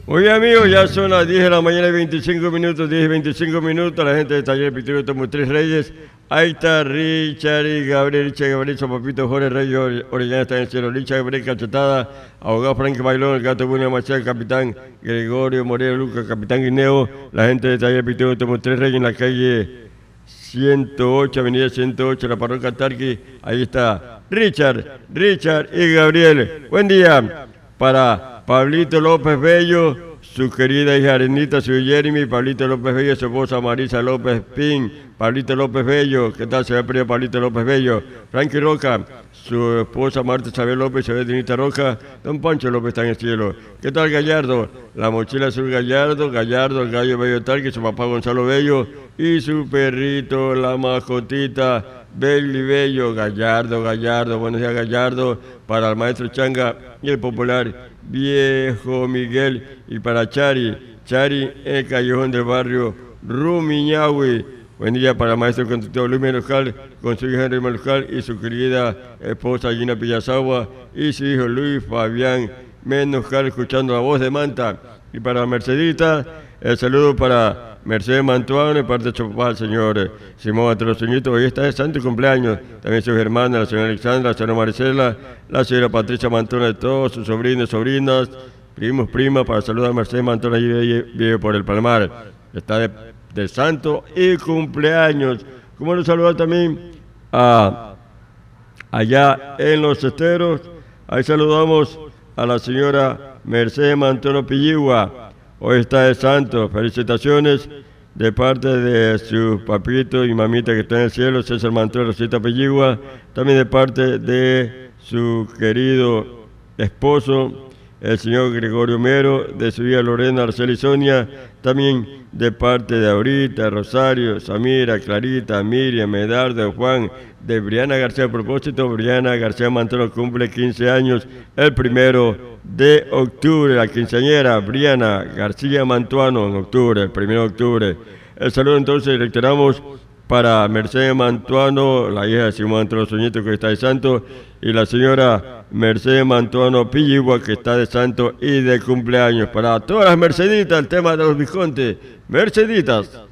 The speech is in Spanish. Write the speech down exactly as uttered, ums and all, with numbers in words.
Muy bien, amigos, ya son las diez de la mañana y veinticinco minutos, diez y veinticinco minutos. La gente del taller Pitero Tomo Tres Reyes. Ahí está Richard y Gabriel, Richard Gabriel, San Papito, Jorge Reyes, Orellana está en el cielo. Richard Gabriel, Cachetada, abogado Frank Bailón, el gato William Machado, capitán Gregorio Moreno Lucas, capitán Guineo. La gente del taller Pitero Tomo Tres Reyes en la calle ciento ocho, avenida ciento ocho, la parroquia Tarqui. Ahí está Richard, Richard y Gabriel. Buen día para Pablito López Bello, su querida hija Arenita, su Jeremy, Pablito López Bello, su esposa Marisa López Pin, Pablito López Bello, ¿qué tal? Se ve perdido Pablito López Bello, Frankie Roca, su esposa Marta Isabel López, se ve Dinita Roca, don Pancho López está en el cielo. ¿Qué tal Gallardo? La mochila azul Gallardo, Gallardo, el gallo Bello Tarqui, su papá Gonzalo Bello y su perrito, la mascotita Belly Bello, Gallardo, Gallardo, buenos días Gallardo, para el maestro Changa y el popular Viejo Miguel, y para Chari, Chari, el callejón del barrio Rumiñahui. Buen día para el maestro constructor Luis Menojal, con su hija Henry Menojal y su querida esposa Gina Pillazagua y su hijo Luis Fabián Menojal, escuchando la voz de Manta. Y para Mercedita, el saludo para Mercedes Mantuano y parte de su papá, el señor Simón Atrocinito. Hoy está de santo cumpleaños. También sus hermanas, la señora Alexandra, la señora Maricela, la señora Patricia Mantuano, de todos sus sobrinos, sobrinas, primos, primas, para saludar a Mercedes Mantuano, allí vive por el Palmar. Está de, de santo y cumpleaños. Como nos saludar también a allá en Los Esteros. Ahí saludamos a la señora Mercedes Mantuano Pilligua. Hoy está de santo. Felicitaciones de parte de su papito y mamita que está en el cielo, César Mantuano Rosita Pilligua. También de parte de su querido esposo, el señor Gregorio Mero, de su hija Lorena, Arceli Sonia. También de parte de Aurita, Rosario, Samira, Clarita, Miriam, Medardo, Juan, de Briana García. A propósito, Briana García Mantuano cumple quince años el primero de octubre. La quinceañera Briana García Mantuano en octubre, el primero de octubre. El saludo entonces reiteramos para Mercedes Mantuano, la hija de Simón Mantuano Soñito, que está de santo, y la señora Mercedes Mantuano Pilligua, que está de santo y de cumpleaños. Para todas las Merceditas, el tema de los Visconti. Merceditas.